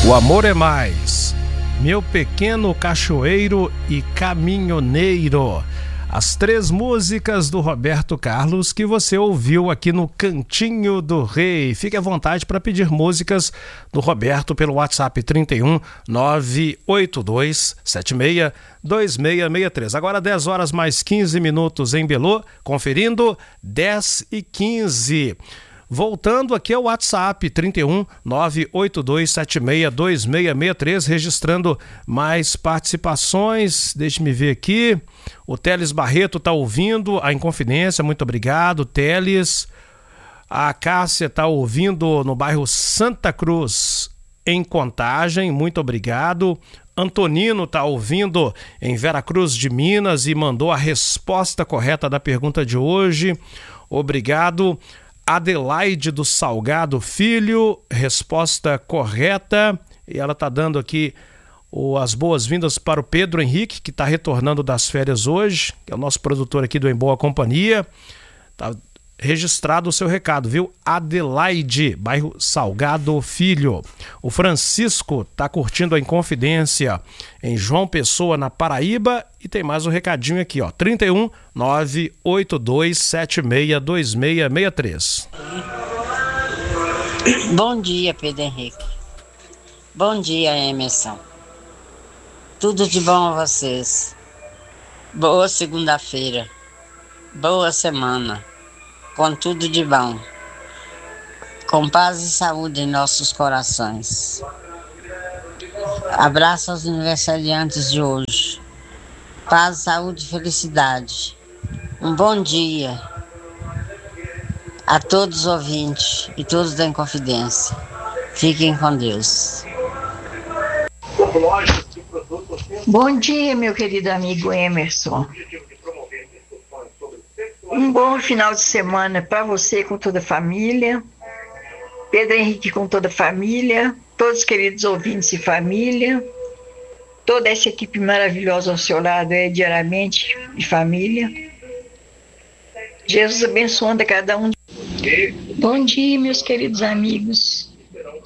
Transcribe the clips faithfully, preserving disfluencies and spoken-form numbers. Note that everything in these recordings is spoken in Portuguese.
O amor é mais, meu pequeno cachoeiro e caminhoneiro. As três músicas do Roberto Carlos que você ouviu aqui no Cantinho do Rei. Fique à vontade para pedir músicas do Roberto pelo WhatsApp trinta e um, nove oito dois sete seis dois seis seis três. Agora dez horas mais quinze minutos em Belô, conferindo dez e quinze. Voltando aqui ao WhatsApp trinta e um, nove oito dois sete seis dois seis seis três, registrando mais participações. Deixe-me ver aqui. O Teles Barreto está ouvindo a Inconfidência, muito obrigado, Teles. A Cássia está ouvindo no bairro Santa Cruz, em Contagem, muito obrigado. Antonino está ouvindo em Veracruz de Minas e mandou a resposta correta da pergunta de hoje. Obrigado. Adelaide do Salgado Filho, resposta correta. E ela está dando aqui o, as boas-vindas para o Pedro Henrique, que está retornando das férias hoje, que é o nosso produtor aqui do Em Boa Companhia. Está registrado o seu recado, viu? Adelaide, bairro Salgado Filho. O Francisco está curtindo a Inconfidência em João Pessoa, na Paraíba. E tem mais um recadinho aqui, ó. trinta e um, nove oito dois sete seis dois seis seis três. Bom dia, Pedro Henrique. Bom dia, Emerson. Tudo de bom a vocês. Boa segunda-feira. Boa semana. Com tudo de bom. Com paz e saúde em nossos corações. Abraço aos aniversariantes de hoje. Paz, saúde e felicidade. Um bom dia a todos os ouvintes e todos da Inconfidência. Fiquem com Deus. Bom dia, meu querido amigo Emerson. Um bom final de semana para você com toda a família. Pedro Henrique com toda a família. Todos os queridos ouvintes e família. Toda essa equipe maravilhosa ao seu lado é diariamente de família. Jesus abençoando a cada um. Bom dia, meus queridos amigos.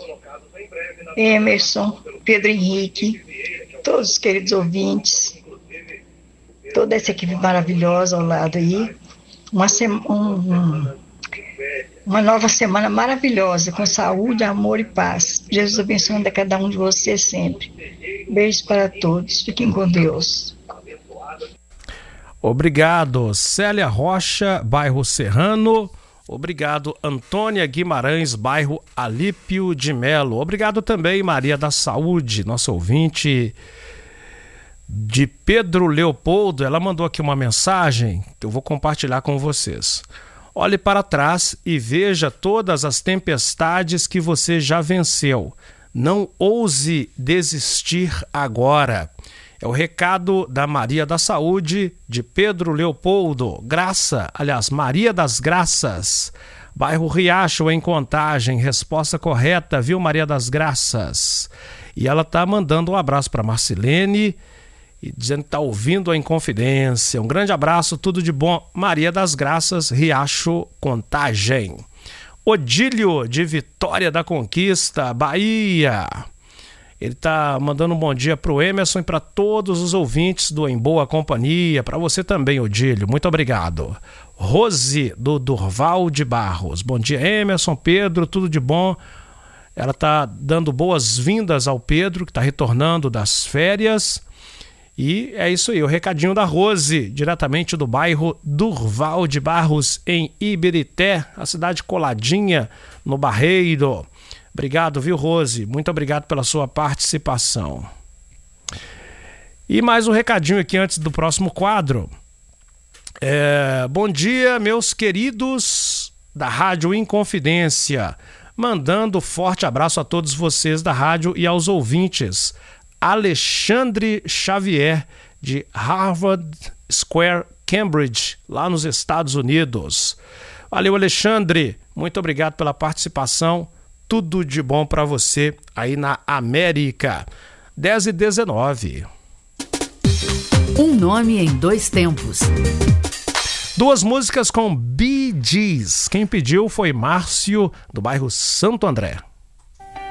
Emerson, Pedro Henrique, todos os queridos ouvintes, toda essa equipe maravilhosa ao lado aí. Uma, sema, um, uma nova semana maravilhosa, com saúde, amor e paz. Jesus abençoando a cada um de vocês sempre. Beijos para todos. Fiquem com Deus. Obrigado, Célia Rocha, bairro Serrano. Obrigado, Antônia Guimarães, bairro Alípio de Melo. Obrigado também, Maria da Saúde, nossa ouvinte de Pedro Leopoldo. Ela mandou aqui uma mensagem que eu vou compartilhar com vocês. Olhe para trás e veja todas as tempestades que você já venceu. Não ouse desistir agora. É o recado da Maria da Saúde, de Pedro Leopoldo. Graça, aliás, Maria das Graças, bairro Riacho, em Contagem. Resposta correta, viu, Maria das Graças? E ela tá mandando um abraço para Marcilene e dizendo que tá ouvindo a Inconfidência. Um grande abraço, tudo de bom. Maria das Graças, Riacho, Contagem. Odílio, de Vitória da Conquista, Bahia. Ele está mandando um bom dia para o Emerson e para todos os ouvintes do Em Boa Companhia. Para você também, Odílio. Muito obrigado. Rose, do Durval de Barros. Bom dia, Emerson, Pedro, tudo de bom. Ela está dando boas-vindas ao Pedro, que está retornando das férias. E é isso aí, o recadinho da Rose, diretamente do bairro Durval de Barros, em Ibirité, a cidade coladinha no Barreiro. Obrigado, viu, Rose? Muito obrigado pela sua participação. E mais um recadinho aqui antes do próximo quadro. É, bom dia, meus queridos da Rádio Inconfidência. Mandando forte abraço a todos vocês da rádio e aos ouvintes. Alexandre Xavier, de Harvard Square, Cambridge, lá nos Estados Unidos. Valeu, Alexandre. Muito obrigado pela participação. Tudo de bom para você aí na América. dez e dezenove. Um nome em dois tempos. Duas músicas com Bee Gees. Quem pediu foi Márcio, do bairro Santo André.